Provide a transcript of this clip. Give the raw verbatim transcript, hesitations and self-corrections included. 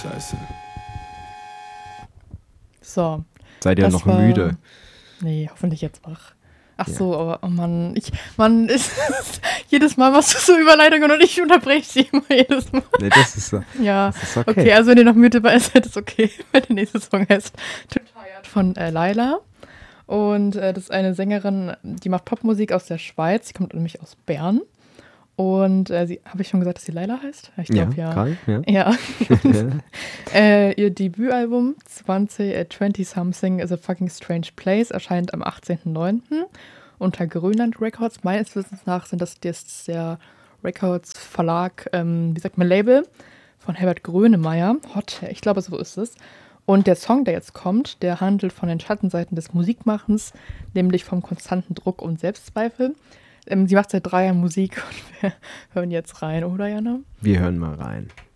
Scheiße. So. Seid ihr noch war, müde? Nee, hoffentlich jetzt wach. Ach Ja. so, aber oh Mann, ich, Mann, ist, jedes Mal machst du so Überleitungen und ich unterbreche sie immer jedes Mal. Nee, das ist so. Ja, Das ist okay. okay, also wenn ihr noch müde seid, ist okay, weil der nächste Song heißt Too Tired von äh, Laila. Und äh, das ist eine Sängerin, die macht Popmusik aus der Schweiz, die kommt nämlich aus Bern. Und äh, sie, habe ich schon gesagt, dass sie Laila heißt? Ich glaube ja. Karl, ja. Ja. äh, ihr Debütalbum zwanzig, äh, zwanzig Something is a Fucking Strange Place erscheint am achtzehnten neunten unter Grönland Records. Meines Wissens nach sind das, das ist der Records Verlag, ähm, wie sagt man, Label von Herbert Grönemeyer. Hot, ich glaube, so ist es. Und der Song, der jetzt kommt, der handelt von den Schattenseiten des Musikmachens, nämlich vom konstanten Druck und Selbstzweifel. Ähm, sie macht seit drei Jahren Musik und wir hören jetzt rein, oder Jana? Wir hören mal rein.